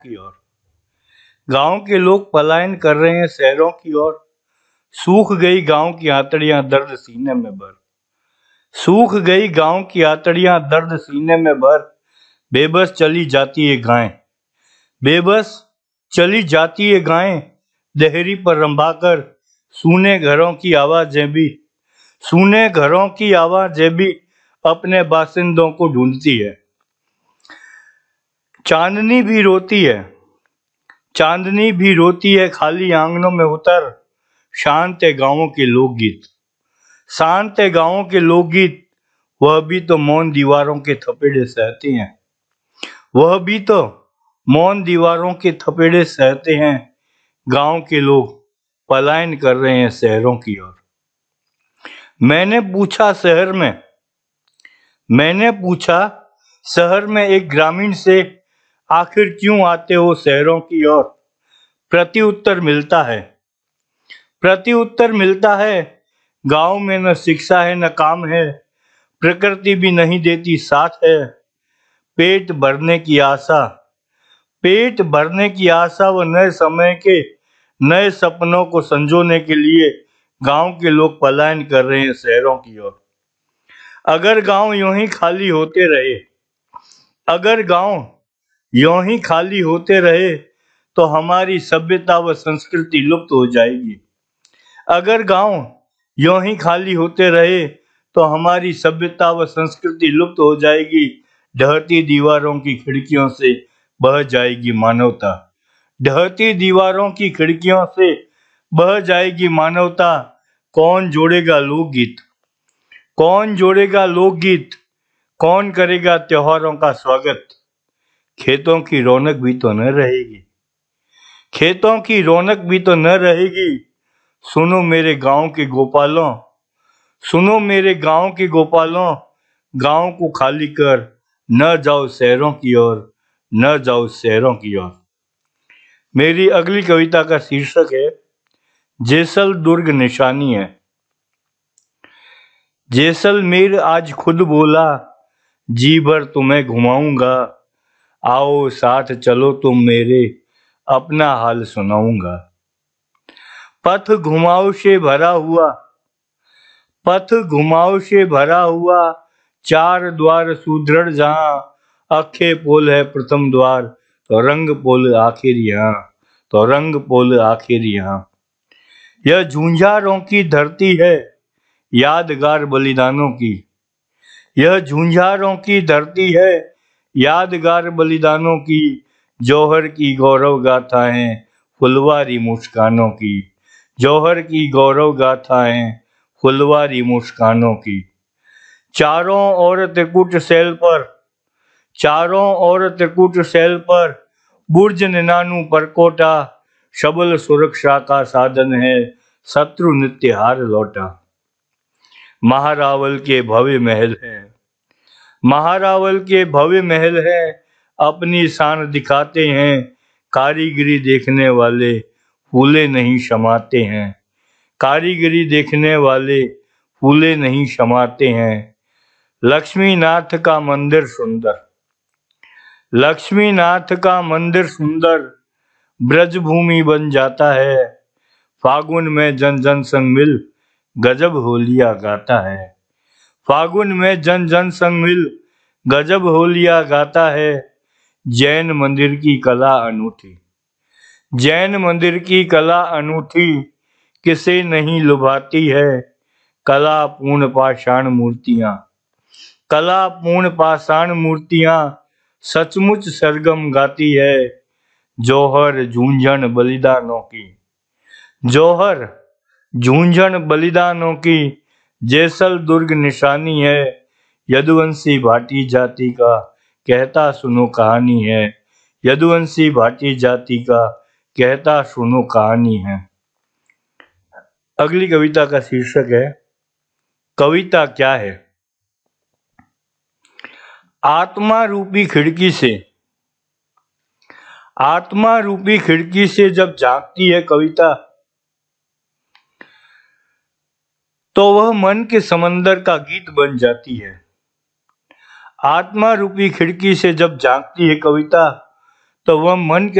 की ओर। गांव के लोग पलायन कर रहे हैं शहरों की ओर। सूख गई गांव की आंतड़ियां दर्द सीने में भर। सूख गई गांव की आंतड़ियां दर्द सीने में भर। बेबस चली जाती है गायें। बेबस चली जाती है गायें देहरी पर रंभाकर। सूने घरों की आवाजें भी सूने घरों की आवाजें भी अपने बासिंदों को ढूंढती है। चांदनी भी रोती है। चांदनी भी रोती है खाली आंगनों में उतर। शांत है गांवों के लोकगीत। शांत है गांवों के लोकगीत। वह भी तो मौन दीवारों के थपेड़े सहते हैं। वह भी तो मौन दीवारों के थपेड़े सहते हैं। गांव के लोग पलायन कर रहे हैं शहरों की ओर। मैंने पूछा शहर में एक ग्रामीण से, आखिर क्यों आते हो शहरों की ओर? प्रति उत्तर मिलता है गांव में न शिक्षा है न काम है। प्रकृति भी नहीं देती साथ है। पेट भरने की आशा व नए समय के नए सपनों को संजोने के लिए गांव के लोग पलायन कर रहे हैं शहरों की ओर। अगर गांव यूं ही खाली होते रहे तो हमारी सभ्यता व संस्कृति लुप्त हो जाएगी। अगर गांव यूं ही खाली होते रहे तो हमारी सभ्यता व संस्कृति लुप्त हो जाएगी। ढहती दीवारों की खिड़कियों से बह जाएगी मानवता। ढहती दीवारों की खिड़कियों से बह जाएगी मानवता। कौन जोड़ेगा लोकगीत? कौन करेगा त्योहारों का स्वागत? खेतों की रौनक भी तो न रहेगी। सुनो मेरे गांव के गोपालों, गांव को खाली कर न जाओ शहरों की ओर। मेरी अगली कविता का शीर्षक है जैसलदुर्ग निशानी है। जैसलमेर आज खुद बोला, जी भर तुम्हें घुमाऊंगा। आओ साथ चलो तुम मेरे, अपना हाल सुनाऊंगा। पथ घुमाव से भरा हुआ चार द्वार सुदृढ़ जहां। अखे पोल है प्रथम द्वार, तो रंग पोल आखिर यहाँ। यह झुंझारों की धरती है यादगार बलिदानों की। यह झुंझारों की धरती है यादगार बलिदानों की। जौहर की गौरव गाथाएं फुलवारी मुस्कानों की। जौहर की गौरव गाथाएं फुलवारी मुस्कानों की। चारों ओर त्रिकुट शैल पर बुर्ज निनानु परकोटा। सबल सुरक्षा का साधन है शत्रु नित्य हार लौटा। महारावल के भव्य महल है अपनी शान दिखाते हैं। कारीगरी देखने वाले फूले नहीं समाते हैं। कारीगरी देखने वाले फूले नहीं समाते हैं। लक्ष्मीनाथ का मंदिर सुंदर ब्रजभूमि बन जाता है। फागुन में जन जन संग मिल गजब होलिया गाता है। फागुन में जन जन संग मिल गजब होलिया गाता है। जैन मंदिर की कला अनूठी किसे नहीं लुभाती है। कला पूर्ण पाषाण मूर्तियां सचमुच सरगम गाती है। जौहर झूंझन बलिदानों की जैसलदुर्ग निशानी है। यदुवंशी भाटी जाति का कहता सुनो कहानी है। यदुवंशी भाटी जाति का कहता सुनो कहानी है। अगली कविता का शीर्षक है कविता क्या है। आत्मा रूपी खिड़की से जब झांकती है कविता, तो वह मन के समंदर का गीत बन जाती है। आत्मा रूपी खिड़की से जब झांकती है कविता, तो वह मन के